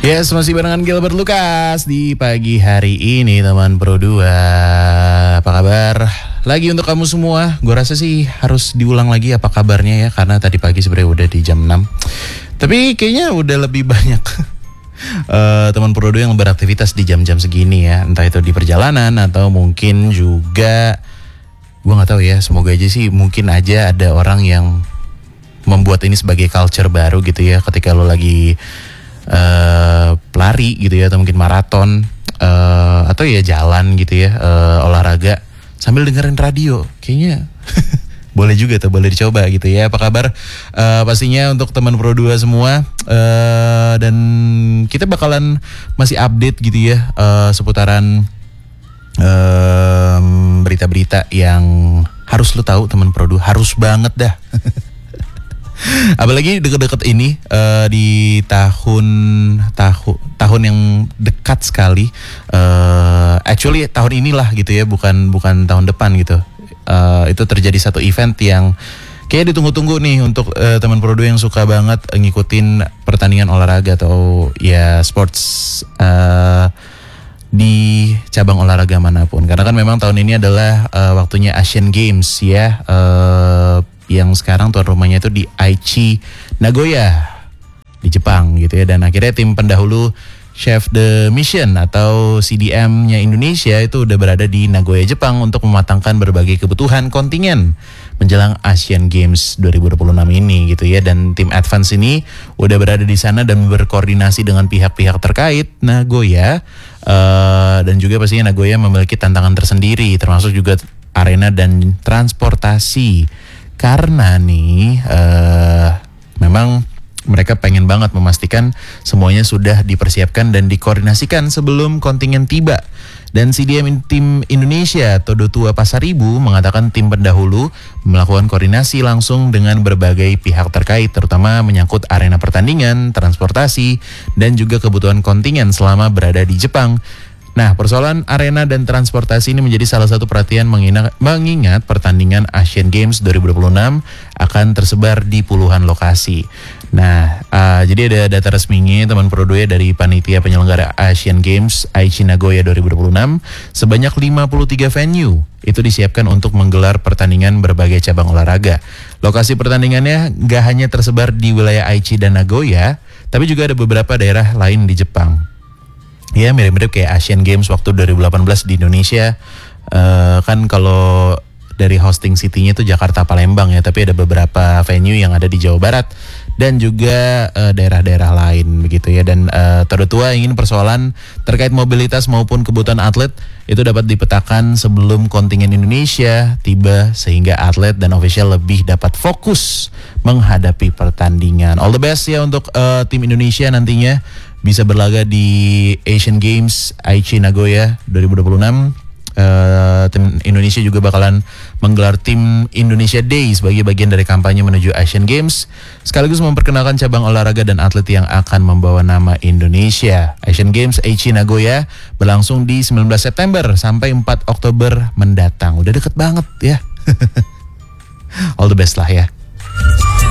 Yes, masih barengan Gilbert Lucas di pagi hari ini teman Pro 2. Apa kabar? Lagi untuk kamu semua, gue rasa sih harus diulang lagi apa kabarnya ya, karena tadi pagi sebenarnya udah di jam 6. Tapi kayaknya udah lebih banyak teman Pro 2 yang beraktivitas di jam-jam segini ya. Entah itu di perjalanan atau mungkin juga, gue gak tahu ya, semoga aja sih mungkin aja ada orang yang membuat ini sebagai culture baru gitu ya, ketika lo lagi pelari gitu ya, atau mungkin maraton atau ya jalan gitu ya, olahraga sambil dengerin radio, kayaknya boleh juga tuh, boleh dicoba gitu ya. Apa kabar pastinya untuk teman Pro 2 semua, dan kita bakalan masih update gitu ya seputaran berita-berita yang harus lo tahu teman Pro 2, harus banget dah. Apalagi deket-deket ini di tahun yang dekat sekali, actually tahun inilah gitu ya, bukan tahun depan gitu. Itu terjadi satu event yang kayak ditunggu-tunggu nih untuk teman Pro 2 yang suka banget ngikutin pertandingan olahraga atau ya sports di cabang olahraga manapun. Karena kan memang tahun ini adalah waktunya Asian Games ya, yang sekarang tuan rumahnya itu di Aichi Nagoya di Jepang gitu ya. Dan akhirnya tim pendahulu Chef the Mission atau CDM-nya Indonesia itu udah berada di Nagoya, Jepang untuk mematangkan berbagai kebutuhan kontingen menjelang Asian Games 2026 ini gitu ya. Dan tim advance ini udah berada di sana dan berkoordinasi dengan pihak-pihak terkait Nagoya, dan juga pastinya Nagoya memiliki tantangan tersendiri, termasuk juga arena dan transportasi. Karena nih memang mereka pengen banget memastikan semuanya sudah dipersiapkan dan dikoordinasikan sebelum kontingen tiba. Dan CDM tim Indonesia atau Dotua Pasaribu mengatakan tim pendahulu melakukan koordinasi langsung dengan berbagai pihak terkait, terutama menyangkut arena pertandingan, transportasi, dan juga kebutuhan kontingen selama berada di Jepang. Nah, persoalan arena dan transportasi ini menjadi salah satu perhatian mengingat pertandingan Asian Games 2026 akan tersebar di puluhan lokasi. Nah, jadi ada data resminya teman Pro 2 dari panitia penyelenggara Asian Games Aichi Nagoya 2026, sebanyak 53 venue itu disiapkan untuk menggelar pertandingan berbagai cabang olahraga. Lokasi pertandingannya gak hanya tersebar di wilayah Aichi dan Nagoya, tapi juga ada beberapa daerah lain di Jepang. Ya, mirip-mirip kayak Asian Games waktu 2018 di Indonesia. Kan kalau dari hosting city-nya itu Jakarta Palembang ya, tapi ada beberapa venue yang ada di Jawa Barat dan juga daerah-daerah lain begitu ya. Dan Dotua ingin persoalan terkait mobilitas maupun kebutuhan atlet itu dapat dipetakan sebelum kontingen Indonesia tiba, sehingga atlet dan official lebih dapat fokus menghadapi pertandingan. All the best ya untuk tim Indonesia nantinya bisa berlaga di Asian Games Aichi Nagoya 2026. Tim Indonesia juga bakalan menggelar tim Indonesia Day sebagai bagian dari kampanye menuju Asian Games, sekaligus memperkenalkan cabang olahraga dan atlet yang akan membawa nama Indonesia. Asian Games Aichi Nagoya berlangsung di 19 September sampai 4 Oktober mendatang. Udah deket banget ya. All the best lah ya.